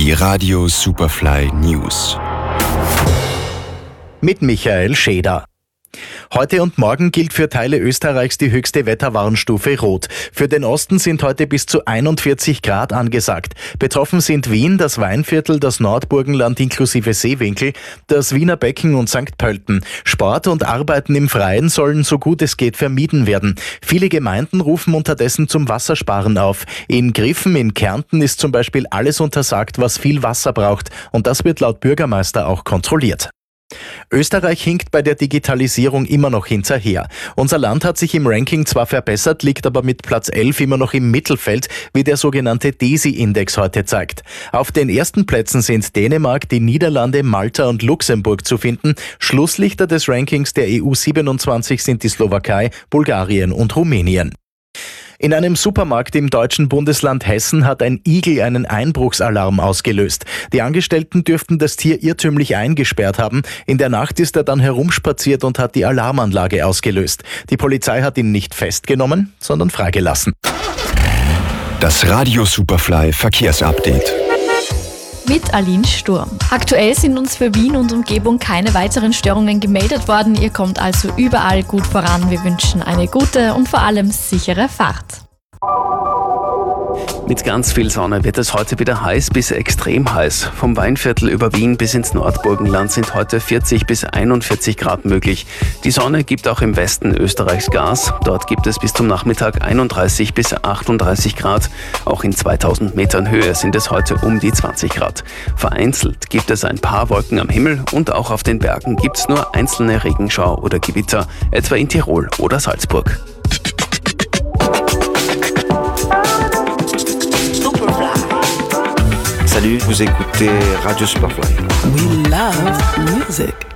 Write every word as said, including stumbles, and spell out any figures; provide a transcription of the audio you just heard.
Die Radio Superfly News. Mit Michael Scheder. Heute und morgen gilt für Teile Österreichs die höchste Wetterwarnstufe Rot. Für den Osten sind heute bis zu einundvierzig Grad angesagt. Betroffen sind Wien, das Weinviertel, das Nordburgenland inklusive Seewinkel, das Wiener Becken und Sankt Pölten. Sport und Arbeiten im Freien sollen so gut es geht vermieden werden. Viele Gemeinden rufen unterdessen zum Wassersparen auf. In Griffen in Kärnten ist zum Beispiel alles untersagt, was viel Wasser braucht. Und das wird laut Bürgermeister auch kontrolliert. Österreich hinkt bei der Digitalisierung immer noch hinterher. Unser Land hat sich im Ranking zwar verbessert, liegt aber mit Platz elf immer noch im Mittelfeld, wie der sogenannte DESI-Index heute zeigt. Auf den ersten Plätzen sind Dänemark, die Niederlande, Malta und Luxemburg zu finden. Schlusslichter des Rankings der E U siebenundzwanzig sind die Slowakei, Bulgarien und Rumänien. In einem Supermarkt im deutschen Bundesland Hessen hat ein Igel einen Einbruchsalarm ausgelöst. Die Angestellten dürften das Tier irrtümlich eingesperrt haben. In der Nacht ist er dann herumspaziert und hat die Alarmanlage ausgelöst. Die Polizei hat ihn nicht festgenommen, sondern freigelassen. Das Radio Superfly Verkehrsupdate. Mit Aline Sturm. Aktuell sind uns für Wien und Umgebung keine weiteren Störungen gemeldet worden. Ihr kommt also überall gut voran. Wir wünschen eine gute und vor allem sichere Fahrt. Mit ganz viel Sonne wird es heute wieder heiß bis extrem heiß. Vom Weinviertel über Wien bis ins Nordburgenland sind heute vierzig bis einundvierzig Grad möglich. Die Sonne gibt auch im Westen Österreichs Gas. Dort gibt es bis zum Nachmittag einunddreißig bis achtunddreißig Grad. Auch in zweitausend Metern Höhe sind es heute um die zwanzig Grad. Vereinzelt gibt es ein paar Wolken am Himmel und auch auf den Bergen gibt es nur einzelne Regenschau oder Gewitter, etwa in Tirol oder Salzburg. Salut, vous écoutez Radio Superfly. We love music.